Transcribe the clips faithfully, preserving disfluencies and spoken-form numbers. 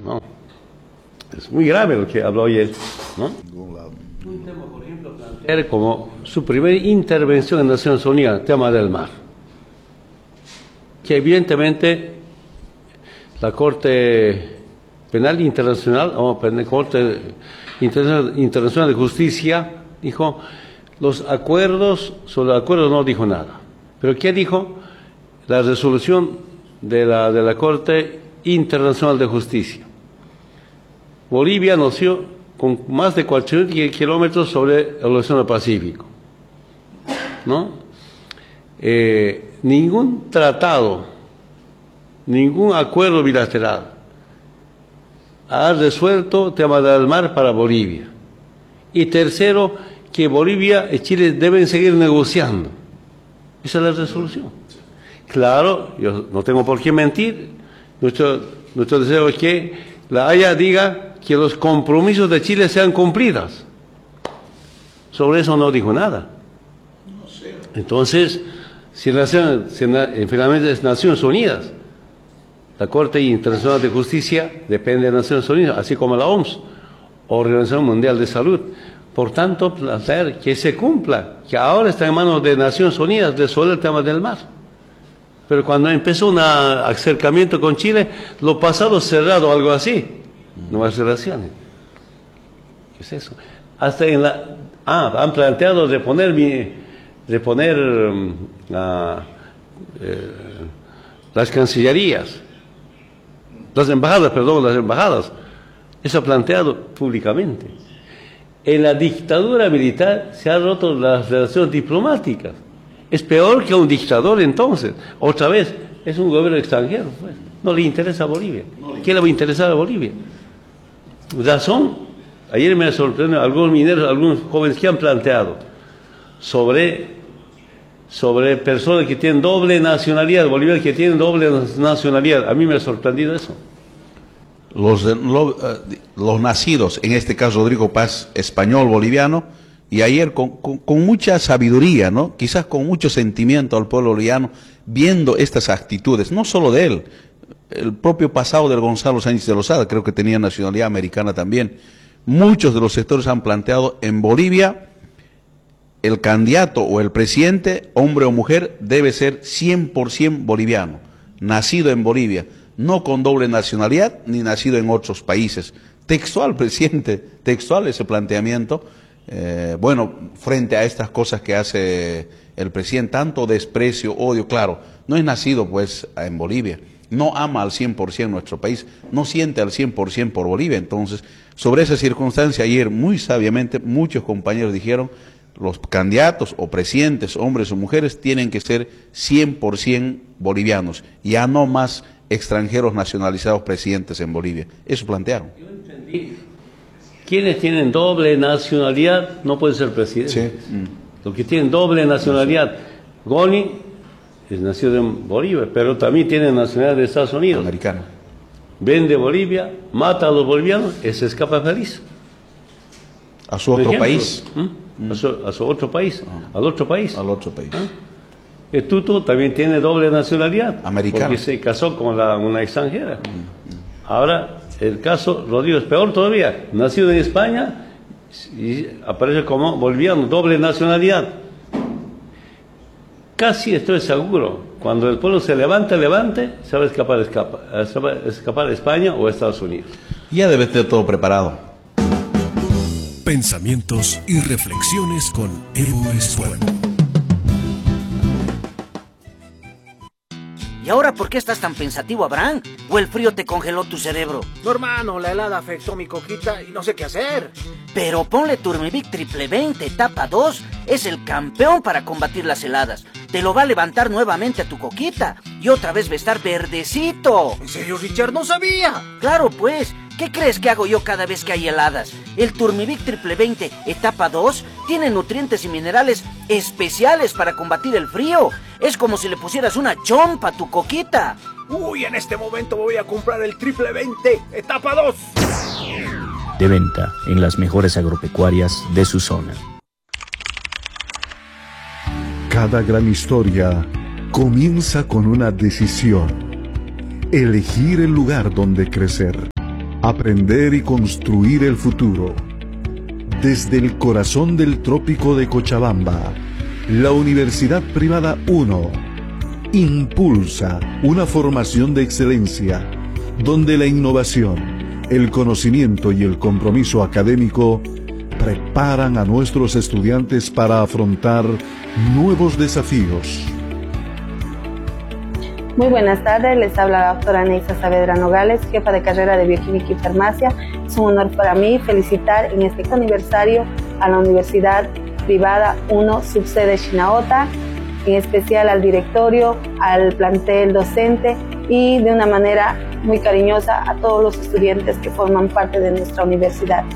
¿no? Es muy grave lo que habló ayer, ¿no? Un tema, por ejemplo, plantear como su primera intervención en Naciones Unidas, el tema del mar. Que evidentemente la Corte Penal Internacional, o la Corte Internacional, Internacional de Justicia, dijo, los acuerdos, sobre los acuerdos no dijo nada. Pero ¿qué dijo? La resolución de la, de la Corte Internacional de Justicia. Bolivia nació con más de cuatrocientos kilómetros sobre el Océano Pacífico, ¿no? Eh, ningún tratado, ningún acuerdo bilateral ha resuelto el tema del mar para Bolivia. Y tercero, que Bolivia y Chile deben seguir negociando. Esa es la resolución. Claro, yo no tengo por qué mentir. Nuestro, nuestro deseo es que la Haya diga que los compromisos de Chile sean cumplidos. Sobre eso no dijo nada. Entonces, si, nación, si na, finalmente es Naciones Unidas, la Corte Internacional de Justicia depende de Naciones Unidas, así como la O M S, Organización Mundial de Salud. Por tanto, plantear que se cumpla, que ahora está en manos de Naciones Unidas resolver el tema del mar. Pero cuando empezó un acercamiento con Chile, lo pasado cerrado, algo así, nuevas relaciones. ¿Qué es eso? Hasta en la... Ah, han planteado reponer, mi, reponer uh, eh, las cancillerías, las embajadas, perdón, las embajadas. Eso ha planteado públicamente. En la dictadura militar se han roto las relaciones diplomáticas. Es peor que un dictador entonces. Otra vez, es un gobierno extranjero. Pues. No le interesa a Bolivia. ¿Qué le va a interesar a Bolivia? Razón, ayer me sorprendió algunos mineros, algunos jóvenes que han planteado sobre, sobre personas que tienen doble nacionalidad, bolivianos que tienen doble nacionalidad. A mí me ha sorprendido eso. Los, los, los nacidos, en este caso Rodrigo Paz, español boliviano, y ayer con, con, con mucha sabiduría, ¿no? Quizás con mucho sentimiento al pueblo boliviano, viendo estas actitudes, no solo de él, el propio pasado del Gonzalo Sánchez de Lozada, creo que tenía nacionalidad americana también. Muchos de los sectores han planteado en Bolivia, el candidato o el presidente, hombre o mujer, debe ser cien por ciento boliviano, nacido en Bolivia, no con doble nacionalidad ni nacido en otros países. Textual, presidente, textual ese planteamiento. Eh, bueno, frente a estas cosas que hace el presidente, tanto desprecio, odio, claro, no es nacido pues en Bolivia, no ama al cien por ciento nuestro país, no siente al cien por ciento por Bolivia. Entonces, sobre esa circunstancia, ayer muy sabiamente muchos compañeros dijeron, los candidatos o presidentes, hombres o mujeres, tienen que ser cien por ciento bolivianos, ya no más extranjeros nacionalizados presidentes en Bolivia. Eso plantearon. Yo entendí. Quienes tienen doble nacionalidad no pueden ser presidentes. Sí. Mm. Los que tienen doble nacionalidad, Goni es nacido en Bolivia, pero también tiene nacionalidad de Estados Unidos. Americano. Vende Bolivia, mata a los bolivianos y se escapa feliz. A su otro país. ¿Mm? A, su, a su otro país. Uh-huh. Al otro país. Al otro país. ¿Ah? El Tuto también tiene doble nacionalidad. Americano. Porque se casó con la, una extranjera. Uh-huh. Ahora, el caso Rodrigo es peor todavía. Nacido en España y aparece como boliviano, doble nacionalidad. Casi estoy seguro, cuando el pueblo se levante, levante, se va a escapar, escapa, se va a escapar a España o a Estados Unidos. Ya debe estar todo preparado. Pensamientos y reflexiones con Evo Espuelo. ¿Y ahora por qué estás tan pensativo, Abraham? ¿O el frío te congeló tu cerebro? No, hermano, la helada afectó mi coquita y no sé qué hacer. Pero ponle Turmivic Triple veinte etapa dos. Es el campeón para combatir las heladas. Te lo va a levantar nuevamente a tu coquita. Y otra vez va a estar verdecito. ¿En serio, Richard? ¡No sabía! Claro, pues. ¿Qué crees que hago yo cada vez que hay heladas? El Turmivic Triple veinte etapa dos tiene nutrientes y minerales especiales para combatir el frío. Es como si le pusieras una chompa a tu coquita. Uy, en este momento voy a comprar el Triple veinte etapa dos. De venta en las mejores agropecuarias de su zona. Cada gran historia comienza con una decisión. Elegir el lugar donde crecer. Aprender y construir el futuro. Desde el corazón del trópico de Cochabamba, la Universidad Privada uno impulsa una formación de excelencia donde la innovación, el conocimiento y el compromiso académico preparan a nuestros estudiantes para afrontar nuevos desafíos. Muy buenas tardes, les habla la doctora Neisa Saavedra Nogales, jefa de carrera de Bioquímica y Farmacia. Es un honor para mí felicitar en este aniversario a la Universidad Privada uno, subsede Chinaota, en especial al directorio, al plantel docente y de una manera muy cariñosa a todos los estudiantes que forman parte de nuestra universidad.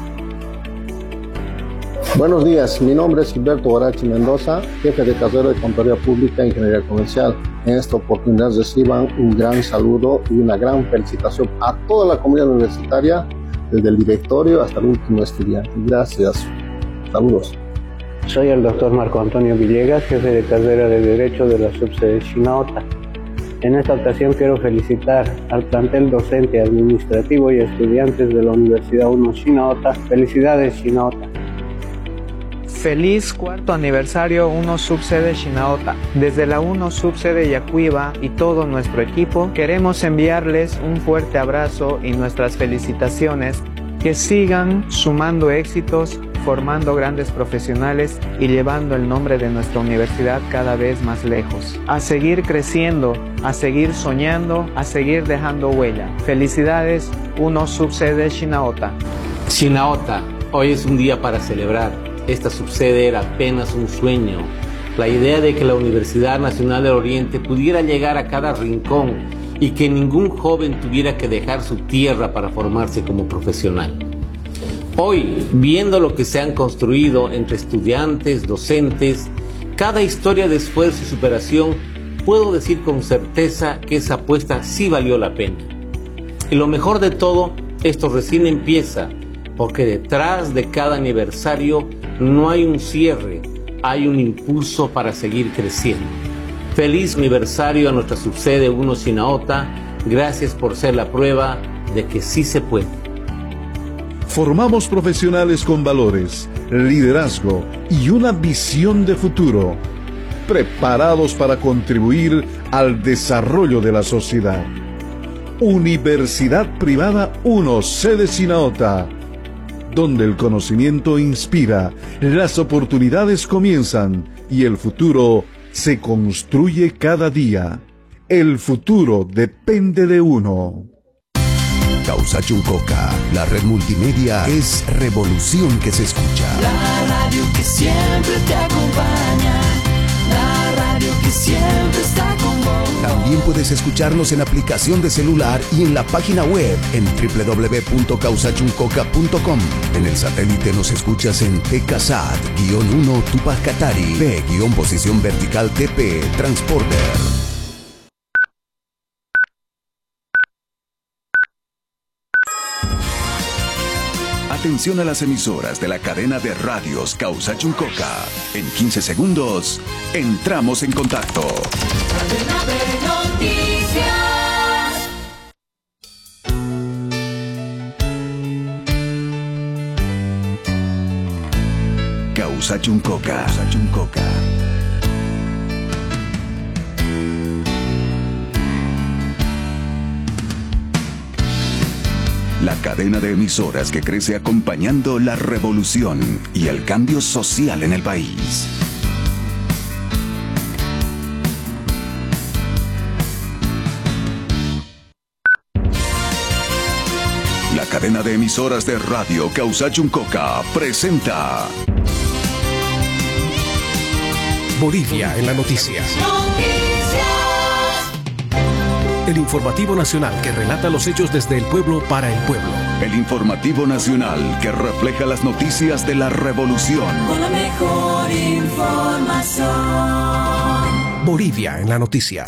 Buenos días, mi nombre es Gilberto Guarachi Mendoza, jefe de carrera de Contaduría Pública e Ingeniería Comercial. En esta oportunidad reciban un gran saludo y una gran felicitación a toda la comunidad universitaria, desde el directorio hasta el último estudiante. Gracias. Saludos. Soy el doctor Marco Antonio Villegas, jefe de carrera de Derecho de la subsede Chinaota. En esta ocasión quiero felicitar al plantel docente, administrativo y estudiantes de la Universidad uno Chinaota. Felicidades, Chinaota. Feliz cuarto aniversario uno subsede Chinaota. Desde la uno subsede Yacuiba y todo nuestro equipo queremos enviarles un fuerte abrazo y nuestras felicitaciones. Que sigan sumando éxitos, formando grandes profesionales y llevando el nombre de nuestra universidad cada vez más lejos. A seguir creciendo, a seguir soñando, a seguir dejando huella. Felicidades, uno subsede Chinaota. Chinaota, hoy es un día para celebrar. Esta subsede era apenas un sueño. La idea de que la Universidad Nacional del Oriente pudiera llegar a cada rincón y que ningún joven tuviera que dejar su tierra para formarse como profesional. Hoy, viendo lo que se han construido entre estudiantes, docentes, cada historia de esfuerzo y superación, puedo decir con certeza que esa apuesta sí valió la pena. Y lo mejor de todo, esto recién empieza, porque detrás de cada aniversario no hay un cierre, hay un impulso para seguir creciendo. Feliz aniversario a nuestra subsede uno Chinaota, gracias por ser la prueba de que sí se puede. Formamos profesionales con valores, liderazgo y una visión de futuro, preparados para contribuir al desarrollo de la sociedad. Universidad Privada uno, sede Chinaota, donde el conocimiento inspira, las oportunidades comienzan y el futuro se construye cada día. El futuro depende de uno. Causa Chuncoca, la red multimedia es revolución que se escucha. La radio que siempre te acompaña, la radio que siempre está con vos. También puedes escucharnos en aplicación de celular y en la página web en doble u doble u doble u punto causa chuncoca punto com. En el satélite nos escuchas en T K S A T uno Tupac Katari, P posición vertical T P, Transporter. Atención a las emisoras de la cadena de radios Causa Chuncoca. En quince segundos, entramos en contacto. Cadena de noticias. Causa Chuncoca. Causa Chuncoca. La cadena de emisoras que crece acompañando la revolución y el cambio social en el país. La cadena de emisoras de radio Causa Chuncoca presenta Bolivia en la noticia. El informativo nacional que relata los hechos desde el pueblo para el pueblo. El informativo nacional que refleja las noticias de la revolución. Con la mejor información. Bolivia en la noticia.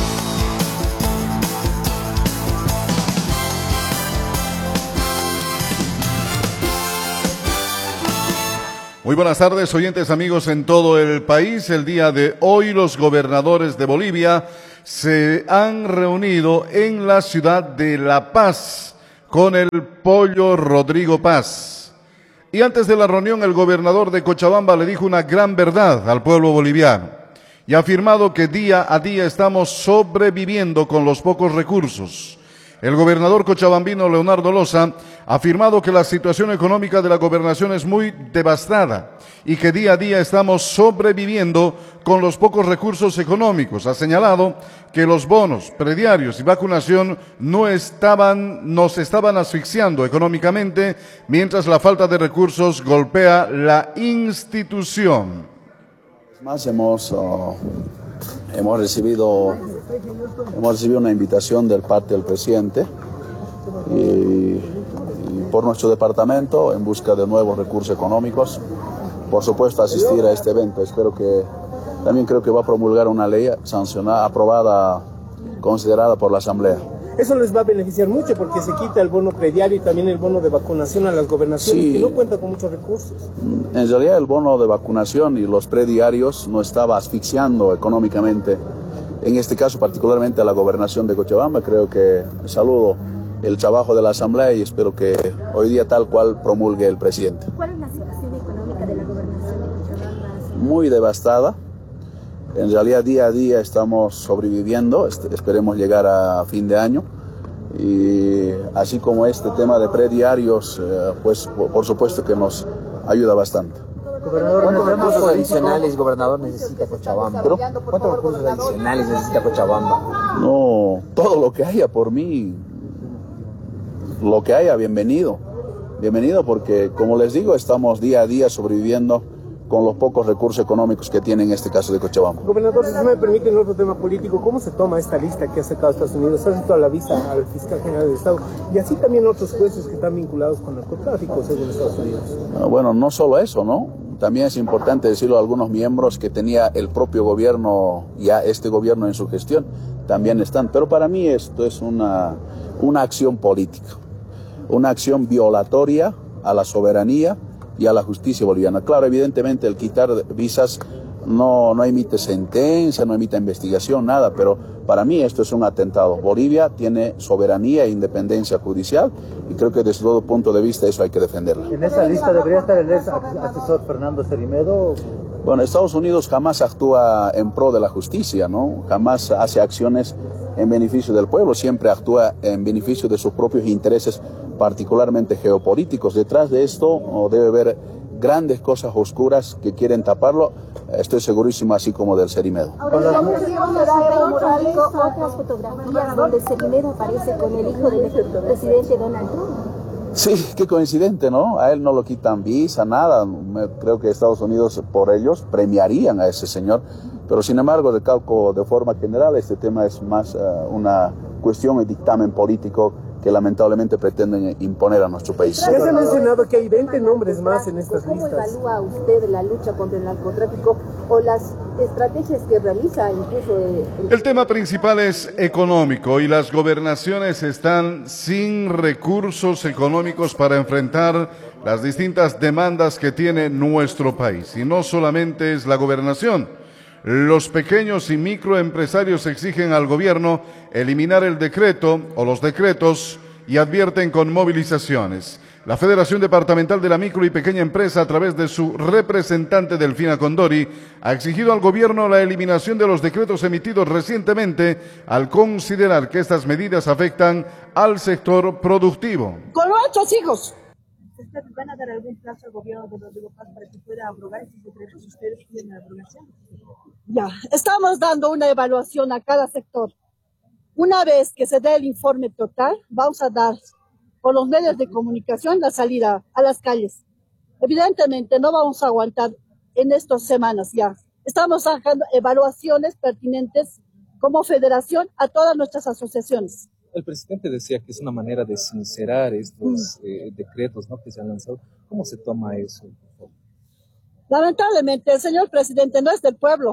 Muy buenas tardes, oyentes amigos en todo el país. El día de hoy los gobernadores de Bolivia se han reunido en la ciudad de La Paz con el Pollo Rodrigo Paz. Y antes de la reunión, el gobernador de Cochabamba le dijo una gran verdad al pueblo boliviano y ha afirmado que día a día estamos sobreviviendo con los pocos recursos. El gobernador cochabambino Leonardo Loza ha afirmado que la situación económica de la gobernación es muy devastada y que día a día estamos sobreviviendo con los pocos recursos económicos. Ha señalado que los bonos, prediarios y vacunación no estaban, nos estaban asfixiando económicamente, mientras la falta de recursos golpea la institución. Más hemos, uh, hemos recibido hemos recibido una invitación del parte del presidente y, y por nuestro departamento en busca de nuevos recursos económicos, por supuesto asistir a este evento. Espero que también creo que va a promulgar una ley sancionada, aprobada, considerada por la Asamblea. Eso les va a beneficiar mucho porque se quita el bono prediario y también el bono de vacunación a las gobernaciones, sí, que no cuentan con muchos recursos. En realidad el bono de vacunación y los prediarios no estaba asfixiando económicamente, en este caso particularmente a la gobernación de Cochabamba. Creo que saludo el trabajo de la Asamblea y espero que hoy día tal cual promulgue el presidente. ¿Cuál es la situación económica de la gobernación de Cochabamba? Muy devastada. En realidad día a día estamos sobreviviendo, esperemos llegar a fin de año y así como este tema de prediarios, eh, pues por supuesto que nos ayuda bastante. Gobernador, ¿cuántos recursos adicionales, gobernador, necesita Cochabamba? ¿Pero? ¿Cuántos recursos adicionales necesita Cochabamba? No, todo lo que haya por mí, lo que haya, bienvenido. Bienvenido porque, como les digo, estamos día a día sobreviviendo con los pocos recursos económicos que tiene en este caso de Cochabamba. Gobernador, si me permite en otro tema político, ¿cómo se toma esta lista que ha sacado Estados Unidos? Ha sacado la visa al fiscal general del Estado y así también otros jueces que están vinculados con el narcotráfico según Estados Unidos. Bueno, no solo eso, ¿no? También es importante decirlo a algunos miembros que tenía el propio gobierno, ya este gobierno en su gestión, también están. Pero para mí esto es una, una acción política, una acción violatoria a la soberanía y a la justicia boliviana. Claro, evidentemente el quitar visas no, no emite sentencia, no emite investigación, nada, pero para mí esto es un atentado. Bolivia tiene soberanía e independencia judicial y creo que desde todo punto de vista eso hay que defenderlo. ¿En esa lista debería estar el ex asesor Fernando Cerimedo? Bueno, Estados Unidos jamás actúa en pro de la justicia, ¿no? Jamás hace acciones en beneficio del pueblo, siempre actúa en beneficio de sus propios intereses, particularmente geopolíticos. Detrás de esto debe haber grandes cosas oscuras que quieren taparlo, estoy segurísimo, así como del Cerimedo. Ahora, la versión de otras fotografías donde Cerimedo aparece con el hijo del presidente Donald Trump. Sí, qué coincidente, ¿no? A él no lo quitan visa, nada. Me, creo que Estados Unidos por ellos premiarían a ese señor. Pero sin embargo, recalco de forma general, este tema es más uh, una cuestión de dictamen político que lamentablemente pretenden imponer a nuestro país. Ya se ha mencionado que hay veinte nombres más en estas listas. ¿Cómo evalúa usted la lucha contra el narcotráfico o las estrategias que realiza incluso el... El tema principal es económico y las gobernaciones están sin recursos económicos para enfrentar las distintas demandas que tiene nuestro país. Y no solamente es la gobernación. Los pequeños y microempresarios exigen al gobierno eliminar el decreto o los decretos y advierten con movilizaciones. La Federación Departamental de la Micro y Pequeña Empresa, a través de su representante Delfina Condori, ha exigido al gobierno la eliminación de los decretos emitidos recientemente al considerar que estas medidas afectan al sector productivo. Con nuestros hijos. ¿Van a dar algún plazo al gobierno de Rodrigo Paz para que pueda abrogar estos decretos? ¿Ustedes tienen la abrogación? Ya, estamos dando una evaluación a cada sector. Una vez que se dé el informe total, vamos a dar por los medios de comunicación la salida a las calles. Evidentemente no vamos a aguantar en estas semanas ya. Estamos sacando evaluaciones pertinentes como federación a todas nuestras asociaciones. El presidente decía que es una manera de sincerar estos eh, decretos, ¿no?, que se han lanzado. ¿Cómo se toma eso? Lamentablemente, el señor presidente no es del pueblo.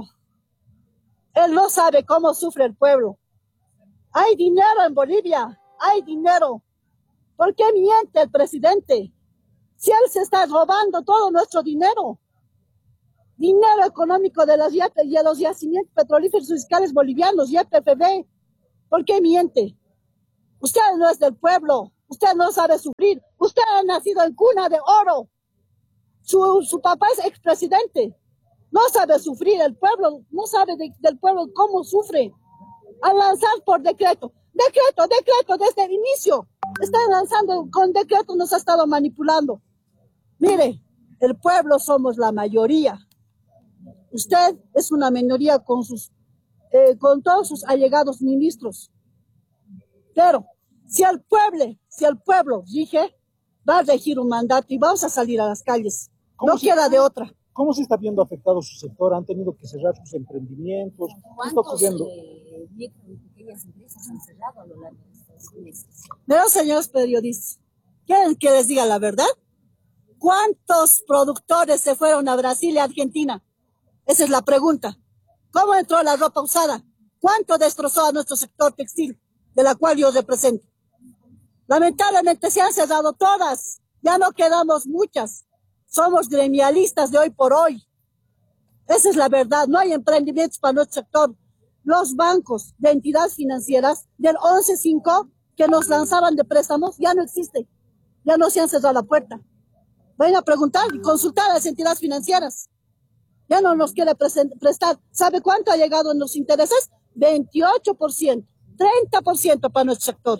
Él no sabe cómo sufre el pueblo. Hay dinero en Bolivia, hay dinero. ¿Por qué miente el presidente? Si él se está robando todo nuestro dinero. Dinero económico de, las, de los yacimientos petrolíferos fiscales bolivianos, Y P F B. ¿Por qué miente? Usted no es del pueblo. Usted no sabe sufrir. Usted ha nacido en cuna de oro. Su, su papá es expresidente. No sabe sufrir. El pueblo no sabe de, del pueblo cómo sufre. Al lanzar por decreto. Decreto, decreto desde el inicio. Están lanzando con decreto, nos ha estado manipulando. Mire, el pueblo somos la mayoría. Usted es una minoría con sus, eh, con todos sus allegados ministros. Pero si el pueblo, si el pueblo rige, va a regir un mandato y vamos a salir a las calles. No se, queda de otra. ¿Cómo se está viendo afectado su sector? ¿Han tenido que cerrar sus emprendimientos? ¿Qué está ocurriendo? Eh, micro y pequeñas empresas han cerrado a lo largo de estos meses? Pero, señores periodistas, ¿quieren que les diga la verdad? ¿Cuántos productores se fueron a Brasil y Argentina? Esa es la pregunta. ¿Cómo entró la ropa usada? ¿Cuánto destrozó a nuestro sector textil, de la cual yo represento? Lamentablemente se han cerrado todas. Ya no quedamos muchas. Somos gremialistas de hoy por hoy. Esa es la verdad. No hay emprendimientos para nuestro sector. Los bancos de entidades financieras del once cinco que nos lanzaban de préstamos ya no existen. Ya no se han cerrado la puerta. Vayan a preguntar y consultar a las entidades financieras. Ya no nos quiere prestar. ¿Sabe cuánto ha llegado en los intereses? veintiocho por ciento, treinta por ciento para nuestro sector.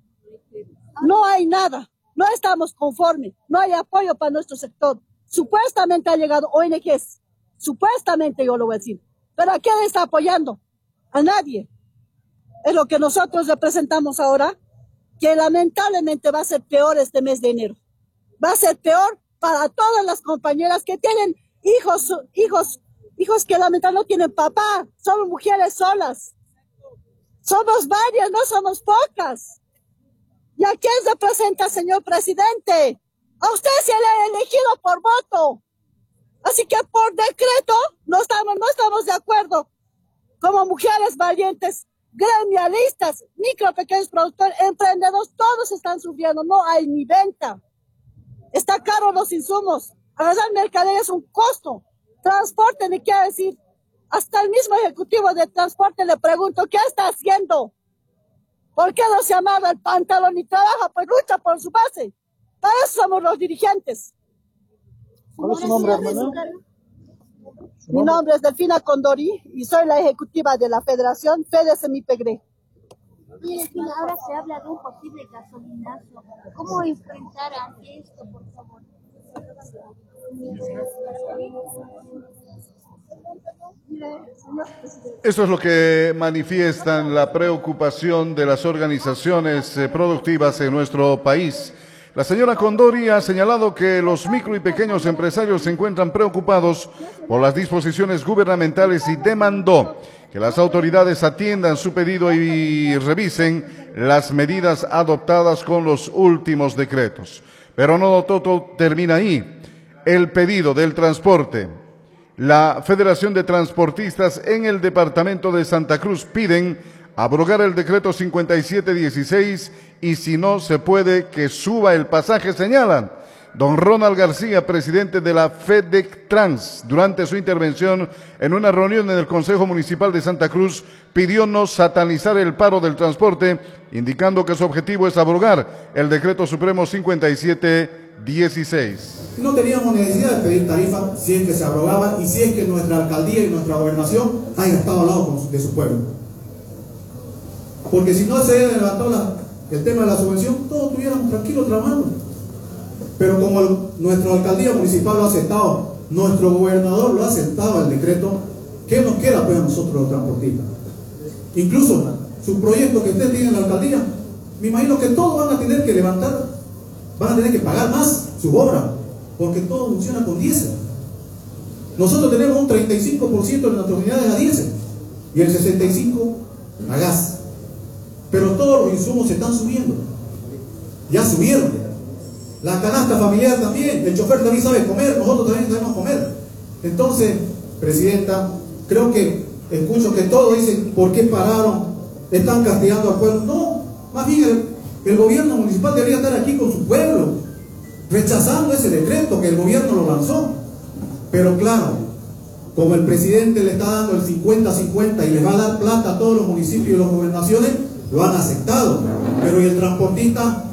No hay nada. No estamos conformes. No hay apoyo para nuestro sector. Supuestamente ha llegado O N Ges. Supuestamente, yo lo voy a decir. ¿Pero a quién está apoyando? A nadie. Es lo que nosotros representamos ahora, que lamentablemente va a ser peor este mes de enero. Va a ser peor para todas las compañeras que tienen hijos, hijos, hijos que lamentablemente no tienen papá. Somos mujeres solas. Somos varias, no somos pocas. ¿Y a quién representa, señor presidente? A usted se le ha elegido por voto. Así que por decreto no estamos, no estamos de acuerdo. Como mujeres valientes, gremialistas, micro, pequeños productores, emprendedores, todos están sufriendo. No hay ni venta. Está caro los insumos. Agarrar mercadería es un costo. Transporte, ni quiere decir. Hasta el mismo ejecutivo de transporte le pregunto, ¿qué está haciendo? ¿Por qué no se amarra el pantalón y trabaja? Pues lucha por su base. Para eso somos los dirigentes. ¿Cuál es su nombre, hermana? Mi nombre es Delfina Condori y soy la ejecutiva de la Federación Fede Semipegre. Mire, Delfina, ahora se habla de un posible gasolinazo. ¿Cómo enfrentar ante esto, por favor? Esto es lo que manifiestan la preocupación de las organizaciones eh, productivas en nuestro país. La señora Condori ha señalado que los micro y pequeños empresarios se encuentran preocupados por las disposiciones gubernamentales y demandó que las autoridades atiendan su pedido y revisen las medidas adoptadas con los últimos decretos. Pero no todo termina ahí. El pedido del transporte. La Federación de Transportistas en el departamento de Santa Cruz piden abrogar el decreto cincuenta y siete dieciséis y si no se puede que suba el pasaje, señalan. Don Ronald García, presidente de la FEDECTRANS, durante su intervención en una reunión en el Consejo Municipal de Santa Cruz, pidió no satanizar el paro del transporte, indicando que su objetivo es abrogar el decreto supremo cincuenta y siete dieciséis. No teníamos necesidad de pedir tarifa si es que se abrogaba y si es que nuestra alcaldía y nuestra gobernación hayan estado al lado de su pueblo. Porque si no se haya levantado la, el tema de la subvención, todos estuviéramos tranquilos trabajando. Pero como el, nuestra alcaldía municipal lo ha aceptado, nuestro gobernador lo ha aceptado el decreto, ¿qué nos queda pues a nosotros los transportistas? Incluso su proyecto que usted tiene en la alcaldía, me imagino que todos van a tener que levantar, van a tener que pagar más su obra, porque todo funciona con diésel. Nosotros tenemos un treinta y cinco por ciento de nuestras unidades a diésel y el sesenta y cinco por ciento a gas. Pero todos los insumos se están subiendo. Ya subieron. La canasta familiar también, el chofer también sabe comer, nosotros también sabemos comer. Entonces, presidenta, creo que escucho que todos dicen, ¿por qué pararon? ¿Están castigando al pueblo? No, más bien el, el gobierno municipal debería estar aquí con su pueblo, rechazando ese decreto que el gobierno lo lanzó. Pero claro, como el presidente le está dando el cincuenta cincuenta y le va a dar plata a todos los municipios y las gobernaciones, lo han aceptado. Pero ¿y el transportista?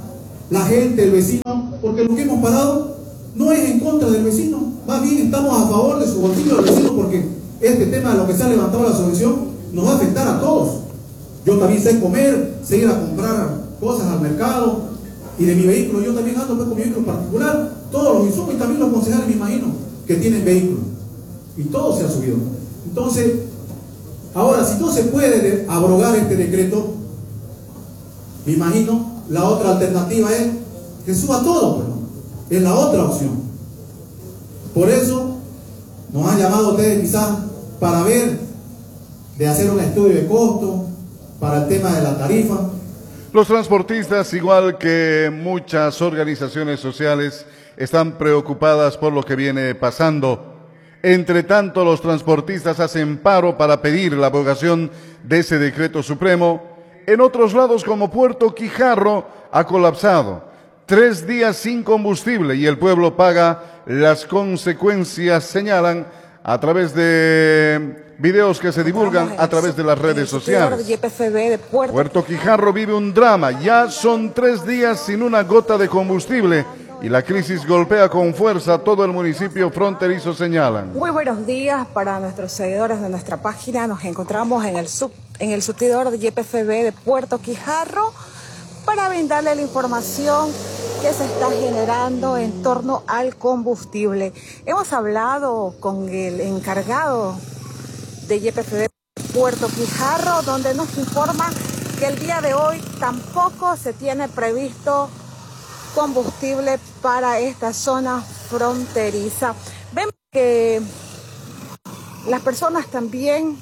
la gente, el vecino, porque lo que hemos parado no es en contra del vecino, más bien estamos a favor de su bolsillo del vecino, porque este tema de lo que se ha levantado la subvención nos va a afectar a todos. Yo también sé comer, sé ir a comprar cosas al mercado, y de mi vehículo yo también ando con mi vehículo particular, todos los insumos y también los concejales, me imagino, que tienen vehículos, y todo se ha subido. Entonces, ahora, si no se puede abrogar este decreto, me imagino, la otra alternativa es que suba todo, pues, es la otra opción. Por eso, nos han llamado ustedes quizás para ver, de hacer un estudio de costo, para el tema de la tarifa. Los transportistas, igual que muchas organizaciones sociales, están preocupadas por lo que viene pasando. Entre tanto, los transportistas hacen paro para pedir la abrogación de ese decreto supremo. En otros lados, como Puerto Quijarro, ha colapsado. Tres días sin combustible y el pueblo paga las consecuencias, señalan a través de videos que se divulgan a través de las redes sociales. Puerto Quijarro vive un drama. Ya son tres días sin una gota de combustible y la crisis golpea con fuerza a todo el municipio fronterizo, señalan. Muy buenos días para nuestros seguidores de nuestra página. Nos encontramos en el, sub, en el surtidor de Y P F B de Puerto Quijarro para brindarle la información que se está generando en torno al combustible. Hemos hablado con el encargado de Y P F B Puerto Quijarro, donde nos informa que el día de hoy tampoco se tiene previsto combustible para esta zona fronteriza. Vemos que las personas también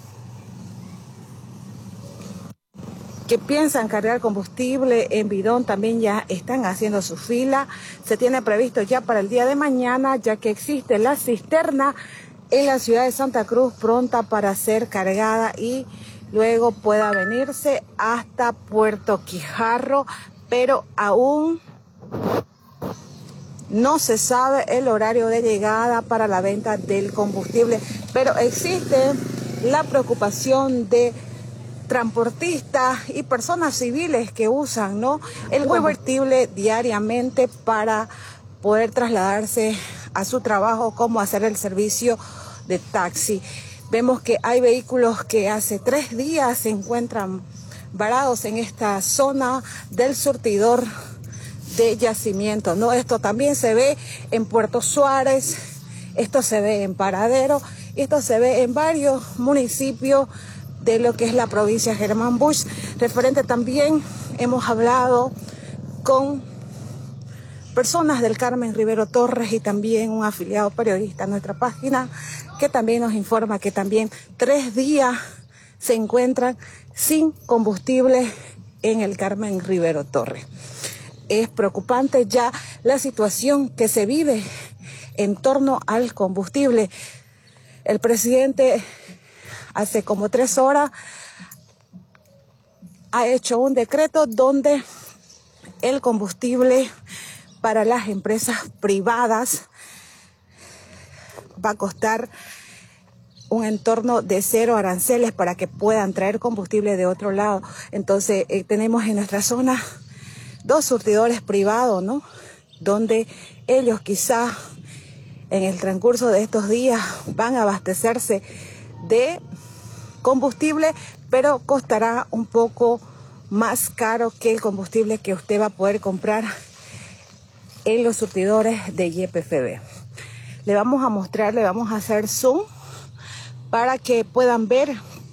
que piensan cargar combustible en bidón también ya están haciendo su fila. Se tiene previsto ya para el día de mañana, ya que existe la cisterna en la ciudad de Santa Cruz pronta para ser cargada y luego pueda venirse hasta Puerto Quijarro, pero aún no se sabe el horario de llegada para la venta del combustible, pero existe la preocupación de transportistas y personas civiles que usan, ¿no?, el combustible diariamente para poder trasladarse a su trabajo, como hacer el servicio de taxi. Vemos que hay vehículos que hace tres días se encuentran varados en esta zona del surtidor de yacimiento, ¿no? Esto también se ve en Puerto Suárez, esto se ve en Paradero, esto se ve en varios municipios de lo que es la provincia de Germán Busch. Referente también, hemos hablado con personas del Carmen Rivero Torres y también un afiliado periodista a nuestra página que también nos informa que también tres días se encuentran sin combustible en el Carmen Rivero Torres. Es preocupante ya la situación que se vive en torno al combustible. El presidente hace como tres horas ha hecho un decreto donde el combustible para las empresas privadas va a costar un entorno de cero aranceles para que puedan traer combustible de otro lado. Entonces eh, tenemos en nuestra zona dos surtidores privados, ¿no?, donde ellos quizá en el transcurso de estos días van a abastecerse de combustible, pero costará un poco más caro que el combustible que usted va a poder comprar en los surtidores de Y P F B. Le vamos a mostrar, le vamos a hacer zoom para que puedan ver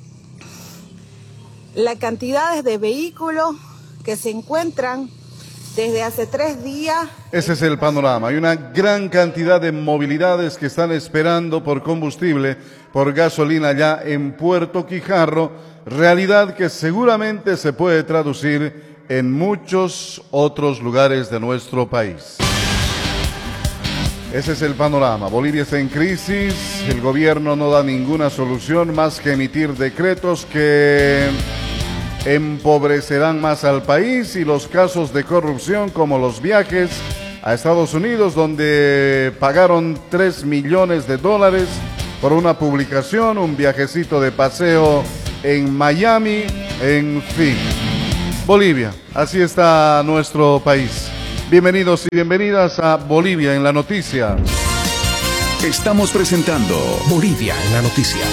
las cantidades de vehículos que se encuentran desde hace tres días. Ese es el panorama. Hay una gran cantidad de movilidades que están esperando por combustible, por gasolina ya en Puerto Quijarro, realidad que seguramente se puede traducir en muchos otros lugares de nuestro país. Ese es el panorama. Bolivia está en crisis, el gobierno no da ninguna solución más que emitir decretos que empobrecerán más al país, y los casos de corrupción como los viajes a Estados Unidos, donde pagaron tres millones de dólares por una publicación, un viajecito de paseo en Miami, en fin. Bolivia, así está nuestro país. Bienvenidos y bienvenidas a Bolivia en la Noticia. Estamos presentando Bolivia en la Noticia.